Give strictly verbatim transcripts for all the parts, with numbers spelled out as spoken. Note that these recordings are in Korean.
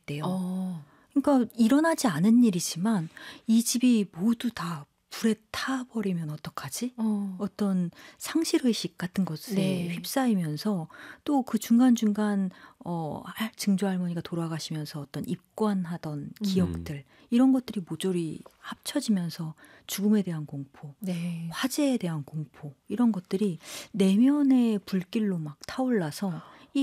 있대요. 어. 그러니까 일어나지 않은 일이지만 이 집이 모두 다 불에 타버리면 어떡하지? 어. 어떤 상실의식 같은 것에 네. 휩싸이면서 또 그 중간중간 어, 할- 증조할머니가 돌아가시면서 어떤 입관하던 기억들 이런 것들이 모조리 합쳐지면서 죽음에 대한 공포, 네. 화재에 대한 공포 이런 것들이 내면의 불길로 막 타올라서 이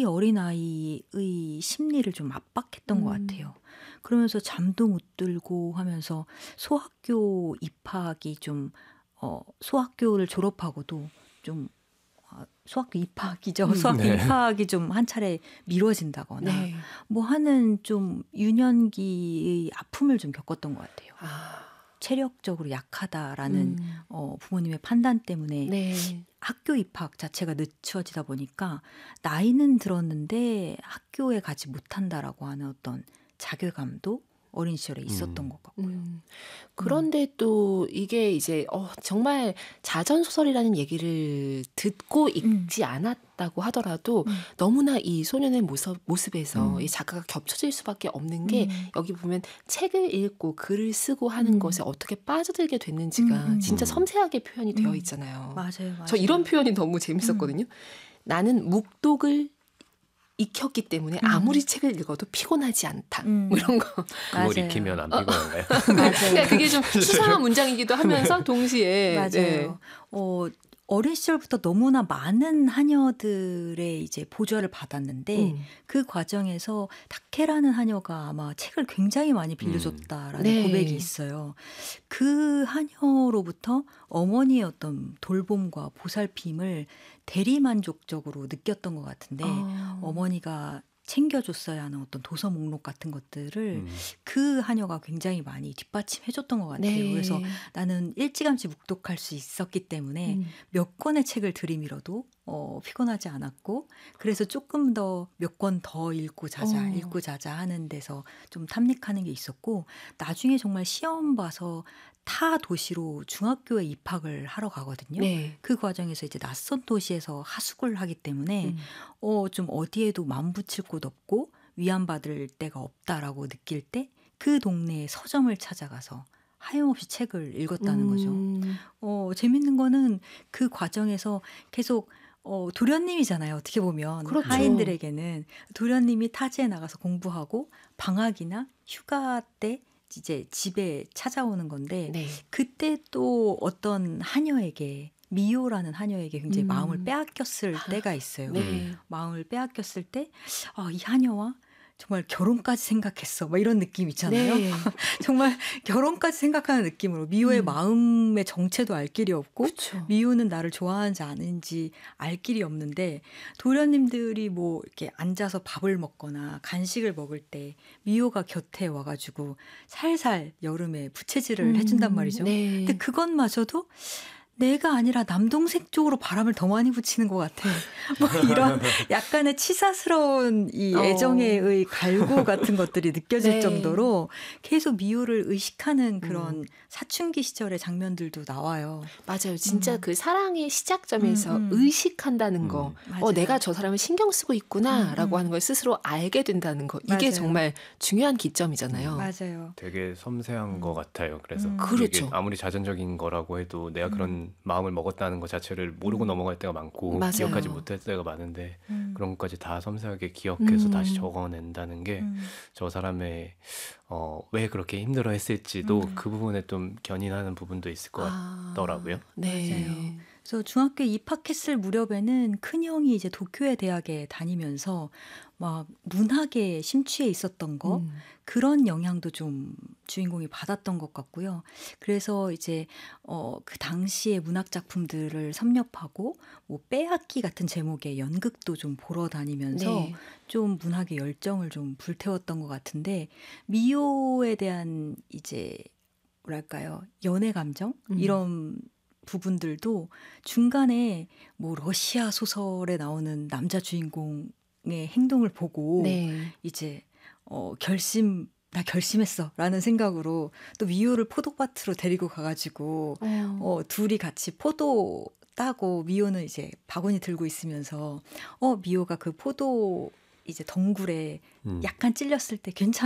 어린아이의 심리를 좀 압박했던 것 음. 같아요. 그러면서 잠도 못 들고 하면서 소학교 입학이 좀 어, 소학교를 졸업하고도 좀 아, 소학교 입학이죠. 음. 소학교 네. 입학이 좀 한 차례 미뤄진다거나 네. 뭐 하는 좀 유년기의 아픔을 좀 겪었던 것 같아요. 아. 체력적으로 약하다라는 음. 어, 부모님의 판단 때문에 네. 학교 입학 자체가 늦춰지다 보니까 나이는 들었는데 학교에 가지 못한다라고 하는 어떤 자괴감도 어린 시절에 있었던 음. 것 같고요. 음. 그런데 또 이게 이제 어, 정말 자전소설이라는 얘기를 듣고 읽지 않았다고 하더라도 음. 너무나 이 소년의 모습, 모습에서 음. 이 작가가 겹쳐질 수밖에 없는 게 음. 여기 보면 책을 읽고 글을 쓰고 하는 음. 것에 어떻게 빠져들게 됐는지가 음, 음. 진짜 음. 섬세하게 표현이 되어 음. 있잖아요. 맞아요, 맞아요. 저 이런 표현이 너무 재밌었거든요. 나는 묵독을 익혔기 때문에 아무리 책을 읽어도 피곤하지 않다. 음. 뭐 이런 거. 그걸 맞아요. 익히면 안 피곤한가요? 맞아요. 그러니까 그게 좀 수상한 문장이기도 하면서 동시에 맞아요. 네. 어, 어린 시절부터 너무나 많은 하녀들의 이제 보좌를 받았는데 음. 그 과정에서 다케라는 하녀가 아마 책을 굉장히 많이 빌려줬다라는 네. 고백이 있어요. 그 하녀로부터 어머니의 어떤 돌봄과 보살핌을 대리만족적으로 느꼈던 것 같은데 어. 어머니가 챙겨줬어야 하는 어떤 도서 목록 같은 것들을 음. 그 하녀가 굉장히 많이 뒷받침해줬던 것 같아요. 네. 그래서 나는 일찌감치 묵독할 수 있었기 때문에 음. 몇 권의 책을 들이밀어도 어, 피곤하지 않았고 그래서 조금 더 몇 권 더 읽고 자자 어. 읽고 자자 하는 데서 좀 탐닉하는 게 있었고 나중에 정말 시험 봐서 타 도시로 중학교에 입학을 하러 가거든요. 네. 그 과정에서 이제 낯선 도시에서 하숙을 하기 때문에 음. 어, 좀 어디에도 맘 붙일 곳 없고 위안받을 데가 없다라고 느낄 때 그 동네의 서점을 찾아가서 하염없이 책을 읽었다는 거죠. 음. 어, 재밌는 거는 그 과정에서 계속 어, 도련님이잖아요. 어떻게 보면 그렇죠. 하인들에게는 도련님이 타지에 나가서 공부하고 방학이나 휴가 때 이제 집에 찾아오는 건데 네. 그때 또 어떤 하녀에게 미호라는 하녀에게 굉장히 음. 마음을 빼앗겼을 때가 있어요. 네. 마음을 빼앗겼을 때 아, 이 하녀와 정말 결혼까지 생각했어. 막 이런 느낌 있잖아요. 네. 정말 결혼까지 생각하는 느낌으로 미호의 음. 마음의 정체도 알 길이 없고 그렇죠. 미호는 나를 좋아하는지 아닌지 알 길이 없는데 도련님들이 뭐 이렇게 앉아서 밥을 먹거나 간식을 먹을 때 미호가 곁에 와가지고 살살 여름에 부채질을 음. 해준단 말이죠. 네. 근데 그것마저도 내가 아니라 남동생 쪽으로 바람을 더 많이 붙이는 것 같아. 뭐 이런 약간의 치사스러운 이 어. 애정의 갈구 같은 것들이 느껴질 네. 정도로 계속 미호를 의식하는 그런 음. 사춘기 시절의 장면들도 나와요. 맞아요. 진짜 음. 그 사랑의 시작점에서 음, 음. 의식한다는 거. 음. 맞아요. 어, 내가 저 사람을 신경 쓰고 있구나라고 음, 음. 하는 걸 스스로 알게 된다는 거. 이게 맞아요. 정말 중요한 기점이잖아요. 맞아요. 되게 섬세한 음. 것 같아요. 그래서 음. 그렇죠. 이게 아무리 자전적인 거라고 해도 내가 그런 마음을 먹었다는 것 자체를 모르고 음. 넘어갈 때가 많고 맞아요. 기억하지 못할 때가 많은데 음. 그런 것까지 다 섬세하게 기억해서 음. 다시 적어낸다는 게 저 음. 사람의 어, 왜 그렇게 힘들어 했을지도 음. 그 부분에 좀 견인하는 부분도 있을 것 아, 같더라고요. 네. 맞아요. 그래서 중학교에 입학했을 무렵에는 큰형이 이제 도쿄의 대학에 다니면서 막 문학에 심취해 있었던 거 음. 그런 영향도 좀 주인공이 받았던 것 같고요. 그래서 이제 어, 그 당시의 문학 작품들을 섭렵하고 뭐 빼앗기 같은 제목의 연극도 좀 보러 다니면서 네. 좀 문학의 열정을 좀 불태웠던 것 같은데 미호에 대한 이제 뭐랄까요 연애 감정 음. 이런 부분들도 중간에 뭐 러시아 소설에 나오는 남자 주인공의 행동을 보고 네. 이제 어, 결심 나 결심했어라는 생각으로 또 미호를 포도밭으로 데리고 가가지고 어. 어, 둘이 같이 포도 따고 미호는 이제 바구니 들고 있으면서 어 미호가 그 포도 이제 덩굴에 음. 약간 찔렸을 때 괜찮아.